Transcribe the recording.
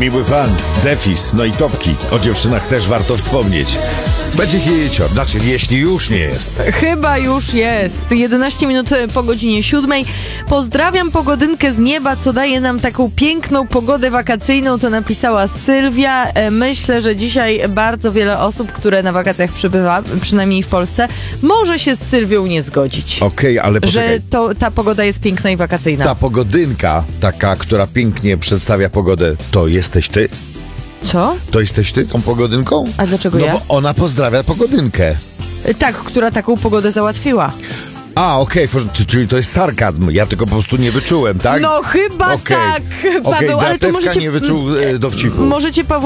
Miły pan, Defis, no i topki. O dziewczynach też warto wspomnieć. Będzie hicior, znaczy jeśli już nie jest. Chyba już jest. 11 minut po godzinie 7. Pozdrawiam pogodynkę z nieba, co daje nam taką piękną pogodę wakacyjną. To napisała Sylwia. Myślę, że dzisiaj bardzo wiele osób, które na wakacjach przybywa, przynajmniej w Polsce, może się z Sylwią nie zgodzić. Okej, ale poczekaj. Że ta pogoda jest piękna i wakacyjna. Ta pogodynka, taka, która pięknie przedstawia pogodę, to jesteś ty? Co? To jesteś ty tą pogodynką? A dlaczego no ja? Bo ona pozdrawia pogodynkę. Tak, która taką pogodę załatwiła. A, okej, czyli to jest sarkazm. Ja tylko po prostu nie wyczułem, tak? No chyba Okej. tak, Paweł, Okej, ale to Dratewka możecie... nie wyczuł dowcipu. Możecie, Paweł,